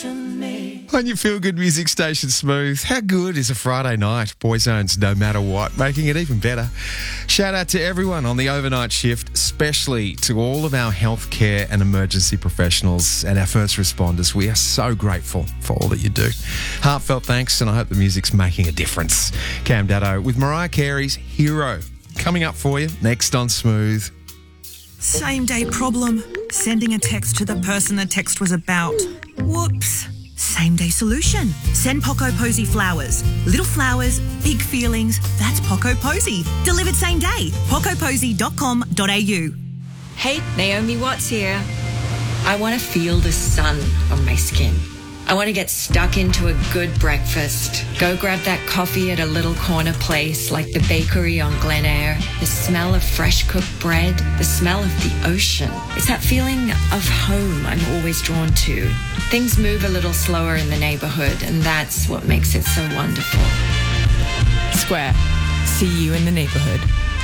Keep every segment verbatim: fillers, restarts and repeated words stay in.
to me. On your feel-good music station, Smooth. How good is a Friday night? Boyzone's No Matter What, making it even better. Shout out to everyone on the overnight shift, especially to all of our healthcare and emergency professionals and our first responders. We are so grateful for all that you do. Heartfelt thanks, and I hope the music's making a difference. Cam Daddo with Mariah Carey's Hero. Coming up for you next on Smooth. Same day problem. Sending a text to the person the text was about. Whoops. Same day solution. Send Poco Posy flowers. Little flowers, big feelings. That's Poco Posy. Delivered same day. poco posy dot com dot a u. Hey, Naomi Watts here. I want to feel the sun on my skin. I want to get stuck into a good breakfast. Go grab that coffee at a little corner place like the bakery on Glen Eyre. The smell of fresh cooked bread. The smell of the ocean. It's that feeling of home I'm always drawn to. Things move a little slower in the neighborhood, and that's what makes it so wonderful. Square. See you in the neighborhood.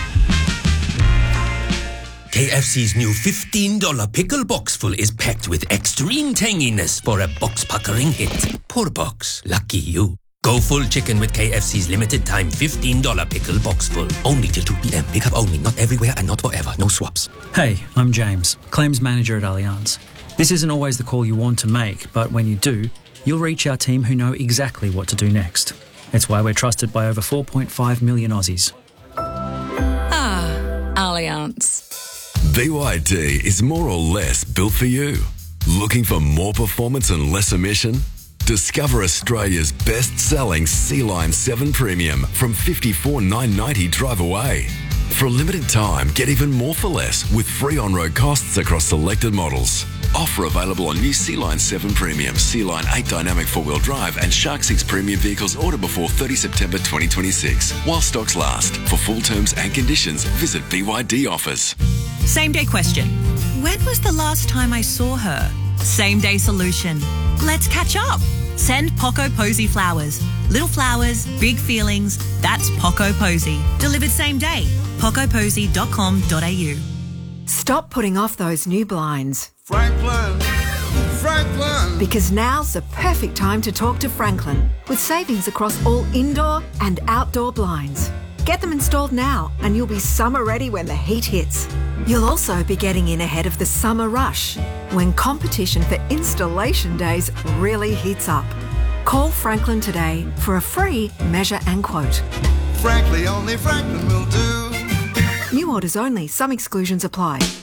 K F C's new fifteen dollars pickle box full is packed with extreme tanginess for a box-puckering hit. Poor box. Lucky you. Go full chicken with K F C's limited time fifteen dollars pickle box full. Only till two p.m. Pick up only. Not everywhere and not forever. No swaps. Hey, I'm James, Claims Manager at Allianz. This isn't always the call you want to make, but when you do, you'll reach our team who know exactly what to do next. It's why we're trusted by over four point five million Aussies. Ah, Allianz. B Y D is more or less built for you. Looking for more performance and less emission? Discover Australia's best-selling Sea-Line seven Premium from fifty-four thousand nine hundred ninety dollars drive away. For a limited time, get even more for less with free on-road costs across selected models. Offer available on new Sea-Line seven Premium, Sea-Line eight Dynamic four-wheel drive and Shark six Premium vehicles ordered before thirtieth September twenty twenty-six. While stocks last. For full terms and conditions, visit B Y D Offers. Same day question. When was the last time I saw her? Same day solution. Let's catch up. Send Poco Posy flowers. Little flowers, big feelings. That's Poco Posy. Delivered same day. poco posy dot com dot a u. Stop putting off those new blinds. Franklin, Franklin. Because now's the perfect time to talk to Franklin with savings across all indoor and outdoor blinds. Get them installed now and you'll be summer ready when the heat hits. You'll also be getting in ahead of the summer rush when competition for installation days really heats up. Call Franklin today for a free measure and quote. Frankly, only Franklin will do. New orders only. Some exclusions apply.